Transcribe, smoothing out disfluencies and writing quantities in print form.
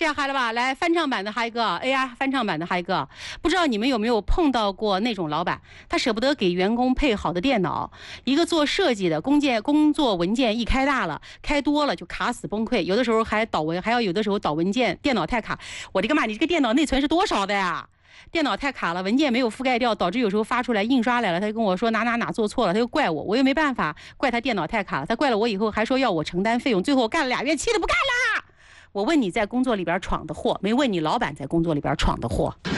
下嗨了吧？来，翻唱版的嗨歌 ，AI 翻唱版的嗨歌。不知道你们有没有碰到过那种老板，他舍不得给员工配好的电脑，一个做设计的工作文件一开大了，开多了就卡死崩溃，有的时候还导文，还要有的时候导文件，电脑太卡。我的个妈，你这个电脑内存是多少的呀？电脑太卡了，文件没有覆盖掉，导致有时候发出来印刷来了，他就跟我说哪做错了，他就怪我，我又没办法怪他电脑太卡了，他怪了我以后还说要我承担费用，最后我干了2月，气得不干了。我问你在工作里边闯的祸，没问你老板在工作里边闯的祸。